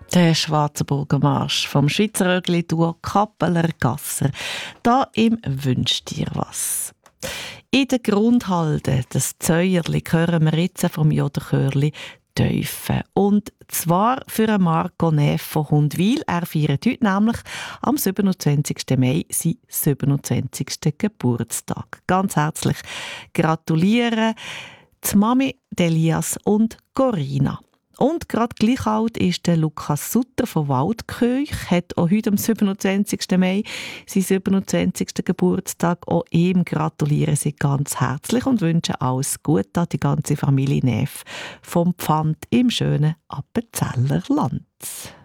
Der Schwarzenburger Marsch vom Schweizer Rögli-Duo Kappeler Gasser. Da im «Wünsch dir was». In der Grundhalde, das Zäuerli, hören wir jetzt vom Joderchörli «Teufel». Und zwar für einen Marco Neff von Hundwil. Er feiert heute nämlich am 27. Mai seinen 27. Geburtstag. Ganz herzlich gratulieren die Mami Elias und Corina. Und gerade gleich alt ist der Lukas Sutter von Waldkirch, hat auch heute am 27. Mai seinen 27. Geburtstag. Auch ihm gratulieren sie ganz herzlich und wünschen alles Gute an die ganze Familie Neff vom Pfand im schönen Appenzeller Land.